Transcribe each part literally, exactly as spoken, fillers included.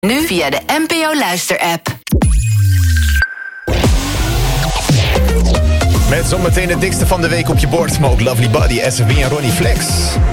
Nu via de N P O Luister-app. Met zometeen het dikste van de week op je bord. Smoke, Lovely Body, S F B en Ronnie Flex.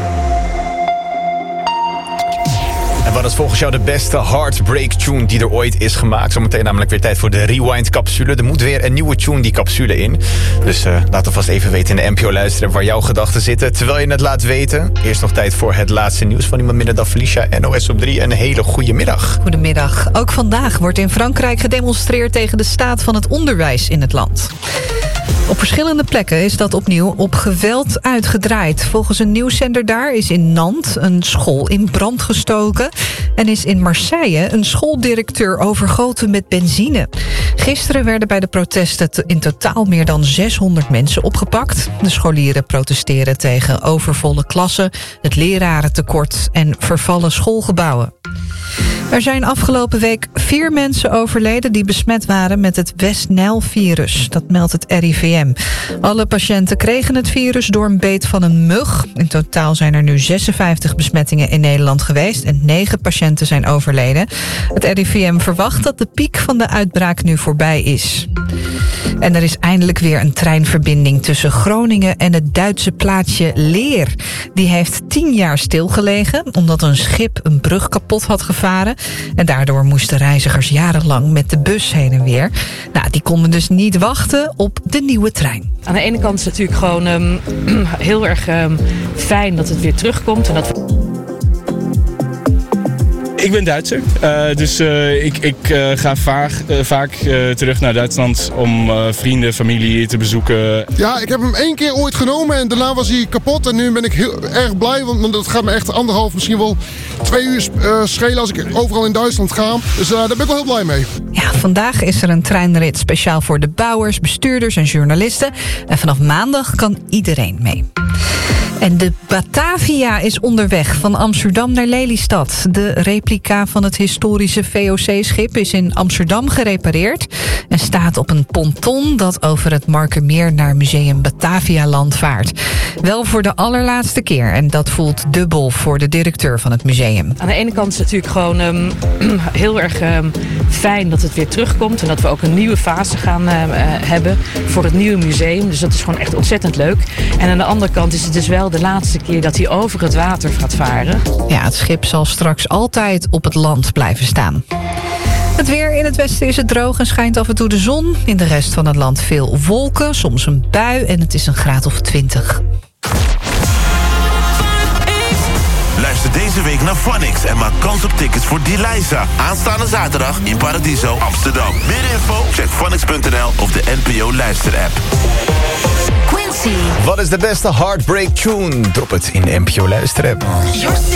En wat is volgens jou de beste heartbreak tune die er ooit is gemaakt? Zometeen namelijk weer tijd voor de Rewind-capsule. Er moet weer een nieuwe tune die capsule in. Dus uh, laat alvast even weten in de N P O Luisteren waar jouw gedachten zitten. Terwijl je het laat weten. Eerst nog tijd voor het laatste nieuws van niemand minder dan Felicia. N O S op drie. Een hele goede middag. Goedemiddag. Ook vandaag wordt in Frankrijk gedemonstreerd tegen de staat van het onderwijs in het land. Op verschillende plekken is dat opnieuw op geweld uitgedraaid. Volgens een nieuwszender daar is in Nantes een school in brand gestoken. En is in Marseille een schooldirecteur overgoten met benzine. Gisteren werden bij de protesten in totaal meer dan zeshonderd mensen opgepakt. De scholieren protesteren tegen overvolle klassen, het lerarentekort en vervallen schoolgebouwen. Er zijn afgelopen week vier mensen overleden die besmet waren met het West-Nijl-virus. Dat meldt het R I V M. Alle patiënten kregen het virus door een beet van een mug. In totaal zijn er nu zesenvijftig besmettingen in Nederland geweest en negen patiënten zijn overleden. Het R I V M verwacht dat de piek van de uitbraak nu voorbij is. En er is eindelijk weer een treinverbinding tussen Groningen en het Duitse plaatsje Leer. Die heeft tien jaar stilgelegen omdat een schip een brug kapot had gevaren. En daardoor moesten reizigers jarenlang met de bus heen en weer. Nou, die konden dus niet wachten op de nieuwe trein. Aan de ene kant is het natuurlijk gewoon um, heel erg um, fijn dat het weer terugkomt. En dat we... Ik ben Duitser, uh, dus uh, ik, ik uh, ga vaak, uh, vaak uh, terug naar Duitsland om uh, vrienden, familie te bezoeken. Ja, ik heb hem één keer ooit genomen en daarna was hij kapot. En nu ben ik heel erg blij, want dat gaat me echt anderhalf, misschien wel twee uur uh, schelen als ik overal in Duitsland ga. Dus uh, daar ben ik wel heel blij mee. Ja, vandaag is er een treinrit speciaal voor de bouwers, bestuurders en journalisten. En vanaf maandag kan iedereen mee. En de Batavia is onderweg van Amsterdam naar Lelystad. De replica van het historische V O C-schip is in Amsterdam gerepareerd en staat op een ponton dat over het Markermeer naar Museum Batavialand vaart. Wel voor de allerlaatste keer en dat voelt dubbel voor de directeur van het museum. Aan de ene kant is het natuurlijk gewoon um, heel erg um, fijn dat het weer terugkomt en dat we ook een nieuwe fase gaan uh, hebben voor het nieuwe museum. Dus dat is gewoon echt ontzettend leuk. En aan de andere kant is het dus wel de laatste keer dat hij over het water gaat varen. Ja, het schip zal straks altijd op het land blijven staan. Het weer in het westen is het droog en schijnt af en toe de zon. In de rest van het land veel wolken, soms een bui en het is een graad of twintig. Luister deze week naar Phonics en maak kans op tickets voor Deliza. Aanstaande zaterdag in Paradiso, Amsterdam. Meer info? Check phonics punt n l of de N P O Luister-app. Quincy. Wat is de beste heartbreak tune? Drop het in de N P O Luister-app.